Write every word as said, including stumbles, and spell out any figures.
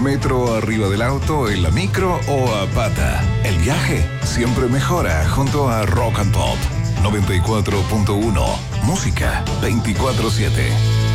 el metro, arriba del auto, en la micro o a pata. El viaje siempre mejora junto a Rock and Pop. noventa y cuatro punto uno. Música veinticuatro siete.